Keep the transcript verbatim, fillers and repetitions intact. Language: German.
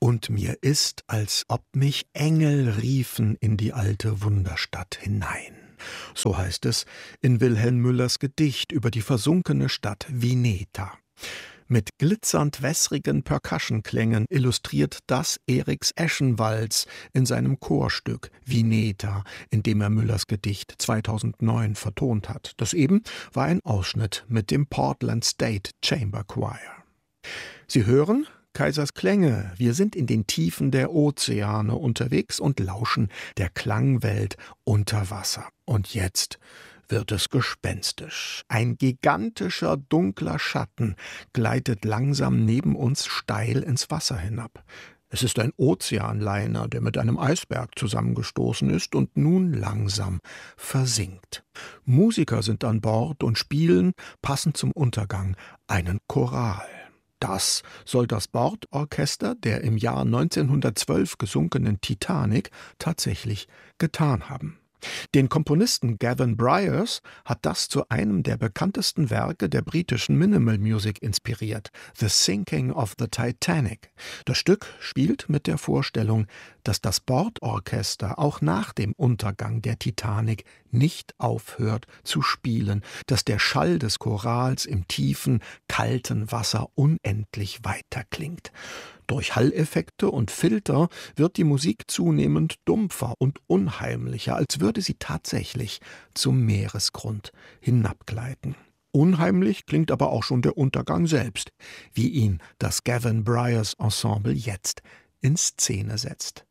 Und mir ist, als ob mich Engel riefen in die alte Wunderstadt hinein. So heißt es in Wilhelm Müllers Gedicht über die versunkene Stadt Vineta. Mit glitzernd wässrigen Percussionklängen illustriert das Eriks Eschenwalz in seinem Chorstück Vineta, in dem er Müllers Gedicht zweitausendneun vertont hat. Das eben war ein Ausschnitt mit dem Portland State Chamber Choir. Sie hören Kaisers Klänge. Wir sind in den Tiefen der Ozeane unterwegs und lauschen der Klangwelt unter Wasser. Und jetzt wird es gespenstisch. Ein gigantischer, dunkler Schatten gleitet langsam neben uns steil ins Wasser hinab. Es ist ein Ozeanliner, der mit einem Eisberg zusammengestoßen ist und nun langsam versinkt. Musiker sind an Bord und spielen, passend zum Untergang, einen Choral. Das soll das Bordorchester der im Jahr neunzehnhundertzwölf gesunkenen Titanic tatsächlich getan haben. Den Komponisten Gavin Bryars hat das zu einem der bekanntesten Werke der britischen Minimal Music inspiriert, The Sinking of the Titanic. Das Stück spielt mit der Vorstellung, dass das Bordorchester auch nach dem Untergang der Titanic nicht aufhört zu spielen, dass der Schall des Chorals im tiefen, kalten Wasser unendlich weiterklingt. Durch Halleffekte und Filter wird die Musik zunehmend dumpfer und unheimlicher, als würde sie tatsächlich zum Meeresgrund hinabgleiten. Unheimlich klingt aber auch schon der Untergang selbst, wie ihn das Gavin Bryars Ensemble jetzt in Szene setzt.